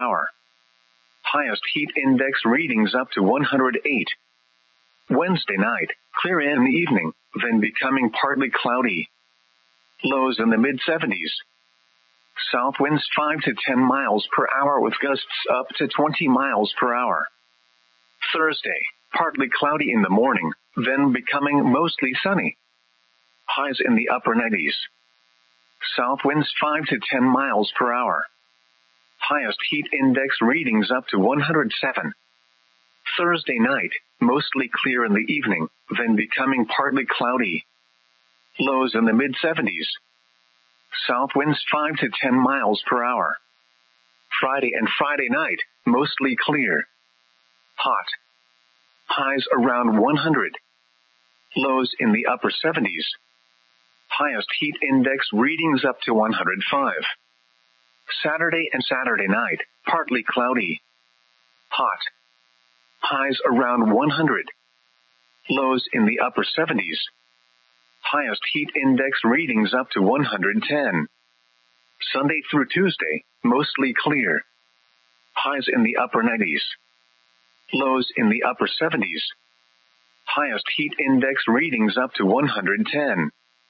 hour. Highest heat index readings up to 108. Wednesday night, clear in the evening, then becoming partly cloudy. Lows in the mid-70s. South winds 5 to 10 miles per hour with gusts up to 20 miles per hour. Thursday, partly cloudy in the morning, then becoming mostly sunny. Highs in the upper 90s. South winds 5 to 10 miles per hour. Highest heat index readings up to 107. Thursday night, mostly clear in the evening, then becoming partly cloudy. Lows in the mid-70s. South winds 5 to 10 miles per hour. Friday and Friday night, mostly clear. Hot. Highs around 100. Lows in the upper 70s. Highest heat index readings up to 105. Saturday and Saturday night, partly cloudy. Hot. Highs around 100. Lows in the upper 70s. Highest heat index readings up to 110. Sunday through Tuesday, mostly clear. Highs in the upper 90s. Lows in the upper 70s. Highest heat index readings up to 110.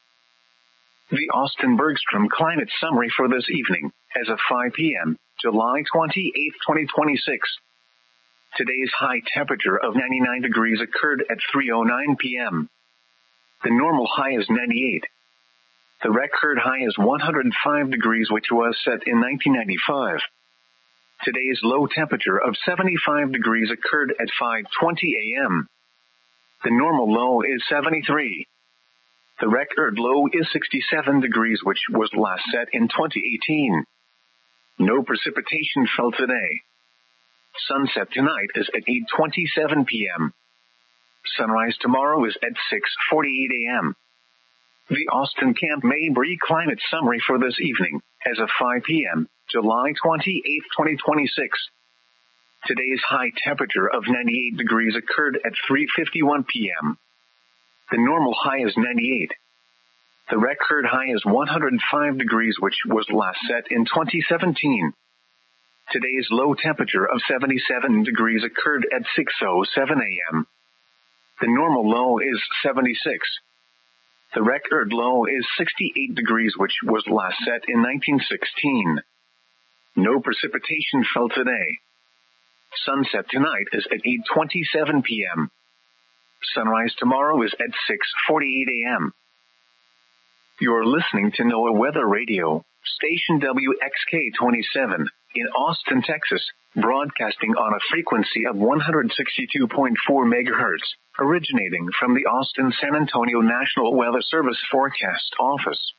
The Austin Bergstrom Climate Summary for this evening, as of 5 p.m., July 28, 2026. Today's high temperature of 99 degrees occurred at 3:09 p.m. The normal high is 98. The record high is 105 degrees, which was set in 1995. Today's low temperature of 75 degrees occurred at 5:20 a.m. The normal low is 73. The record low is 67 degrees, which was last set in 2018. No precipitation fell today. Sunset tonight is at 8:27 p.m. Sunrise tomorrow is at 6:48 a.m. The Austin Camp Mabry Climate Summary for this evening, as of 5 p.m., July 28, 2026. Today's high temperature of 98 degrees occurred at 3:51 p.m. The normal high is 98. The record high is 105 degrees, which was last set in 2017. Today's low temperature of 77 degrees occurred at 6:07 a.m. The normal low is 76. The record low is 68 degrees, which was last set in 1916. No precipitation fell today. Sunset tonight is at 8:27 p.m. Sunrise tomorrow is at 6:48 a.m. You're listening to NOAA Weather Radio, station WXK-27, in Austin, Texas, broadcasting on a frequency of 162.4 megahertz, originating from the Austin-San Antonio National Weather Service Forecast Office.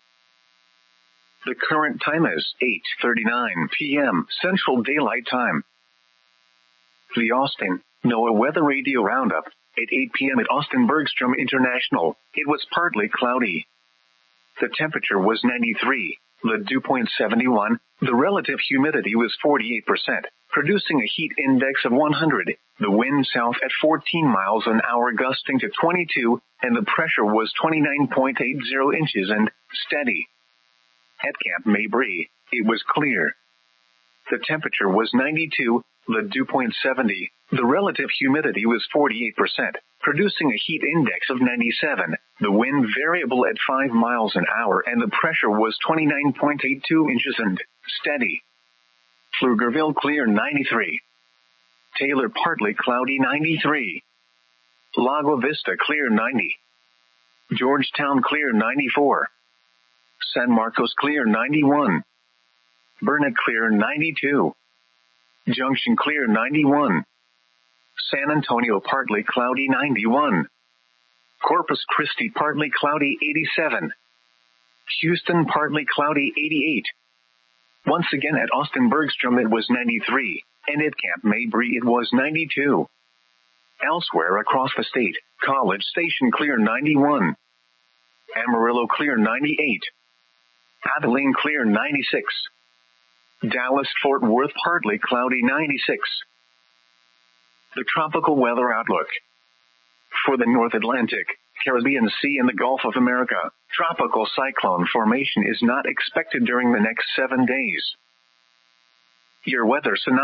The current time is 8:39 p.m. Central Daylight Time. The Austin NOAA Weather Radio Roundup. At 8 p.m. at Austin Bergstrom International, it was partly cloudy. The temperature was 93, the dew point 71, the relative humidity was 48%, producing a heat index of 100, the wind south at 14 miles an hour gusting to 22, and the pressure was 29.80 inches and steady. At Camp Mabry, it was clear. The temperature was 92, the dew point 70, the relative humidity was 48%, producing a heat index of 97, the wind variable at 5 miles an hour, and the pressure was 29.82 inches and steady. Pflugerville clear 93. Taylor partly cloudy 93. Lago Vista clear 90. Georgetown clear 94. San Marcos clear 91. Burnet clear 92. Junction clear 91. San Antonio partly cloudy 91. Corpus Christi partly cloudy 87. Houston partly cloudy 88. Once again at Austin Bergstrom it was 93, and at Camp Mabry it was 92. Elsewhere across the state, College Station clear 91. Amarillo clear 98. Abilene clear 96. Dallas-Fort Worth partly cloudy 96. The tropical weather outlook. For the North Atlantic, Caribbean Sea and the Gulf of America, tropical cyclone formation is not expected during the next 7 days. Your weather synopsis.